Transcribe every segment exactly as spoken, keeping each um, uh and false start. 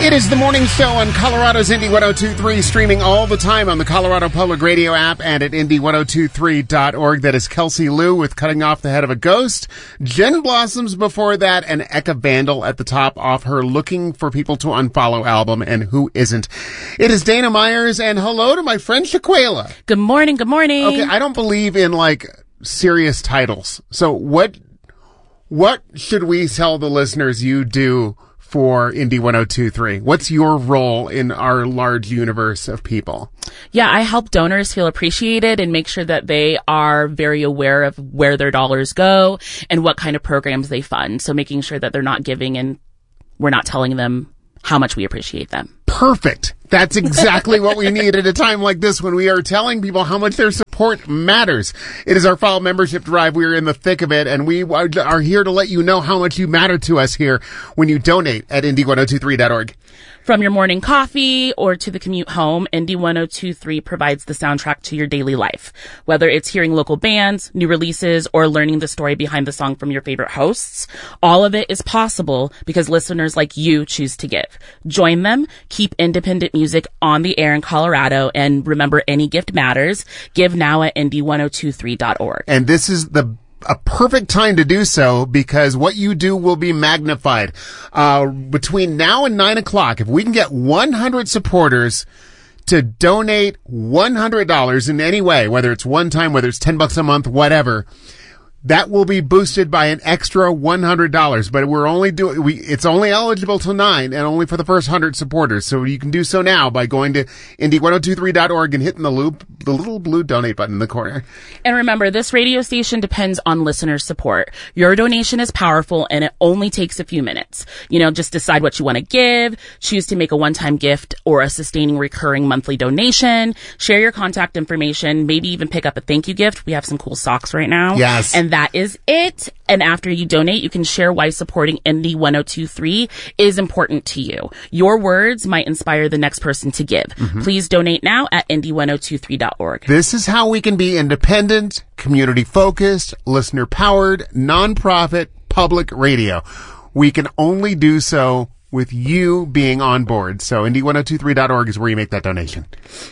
It is the morning show on Colorado's Indy one oh two point three, streaming all the time on the Colorado Public Radio app and at Indy ten twenty-three dot org. That is Kelsey Lou with Cutting Off the Head of a Ghost. Jen Blossoms before that, and Eka Vandal at the top off her Looking for People to Unfollow album, and who isn't. It is Dana Myers, and hello to my friend Shaquela. Good morning, good morning. Okay, I don't believe in, like, serious titles. So what, what should we tell the listeners you do for Indy ten twenty-three? What's your role in our large universe of people? Yeah, I help donors feel appreciated and make sure that they are very aware of where their dollars go and what kind of programs they fund. So making sure that they're not giving and we're not telling them how much we appreciate them. Perfect. That's exactly what we need at a time like this, when we are telling people how much their support matters. It is our fall membership drive. We are in the thick of it, and we are here to let you know how much you matter to us here when you donate at Indy ten twenty-three dot org. From your morning coffee or to the commute home, Indy ten twenty-three provides the soundtrack to your daily life. Whether it's hearing local bands, new releases, or learning the story behind the song from your favorite hosts, all of it is possible because listeners like you choose to give. Join them, keep independent music on the air in Colorado, and remember, any gift matters. Give now at Indy ten twenty-three dot org. And this is the a perfect time to do so, because what you do will be magnified. Uh, between now and nine o'clock, if we can get one hundred supporters to donate one hundred dollars in any way, whether it's one time, whether it's ten bucks a month, whatever, that will be boosted by an extra one hundred dollars. But we're only doing, we, it's only eligible till nine and only for the first one hundred supporters. So you can do so now by going to Indy ten twenty-three dot org and hitting the loop, the little blue donate button in the corner. And remember, this radio station depends on listener support. Your donation is powerful and it only takes a few minutes. You know, just decide what you want to give, choose to make a one-time gift or a sustaining recurring monthly donation, share your contact information, maybe even pick up a thank you gift. We have some cool socks right now. Yes. And that is it. And after you donate, you can share why supporting Indy ten twenty-three is important to you. Your words might inspire the next person to give. Mm-hmm. Please donate now at Indy ten twenty-three dot org. This is how we can be independent, community-focused, listener-powered, nonprofit, public radio. We can only do so with you being on board. So Indy ten twenty-three dot org is where you make that donation.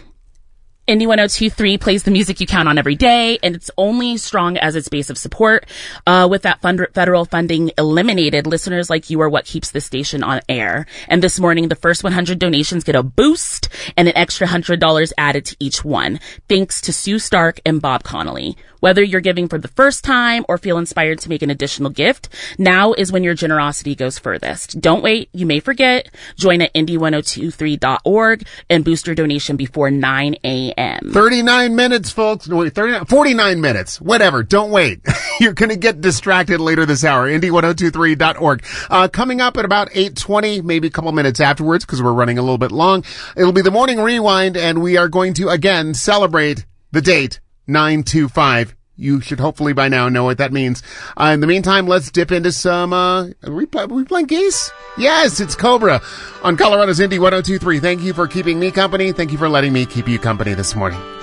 Indy ten twenty-three plays the music you count on every day, and it's only strong as its base of support. Uh, with that fund- federal funding eliminated, listeners like you are what keeps the station on air. And this morning, the first one hundred donations get a boost and an extra one hundred dollars added to each one, thanks to Sue Stark and Bob Connolly. Whether you're giving for the first time or feel inspired to make an additional gift, now is when your generosity goes furthest. Don't wait. You may forget. Join at Indy ten twenty-three dot org and boost your donation before nine a.m. thirty-nine minutes, folks. No, wait, thirty-nine, forty-nine minutes. Whatever. Don't wait. You're going to get distracted later this hour. Indy ten twenty-three dot org. Uh, coming up at about eight twenty, maybe a couple minutes afterwards, because we're running a little bit long, it'll be the morning rewind, and we are going to again celebrate the date nine two five. You should hopefully by now know what that means. Uh, in the meantime, let's dip into some, uh, are we, are we playing Geese? Yes, it's Cobra on Colorado's Indy ten twenty-three. Thank you for keeping me company. Thank you for letting me keep you company this morning.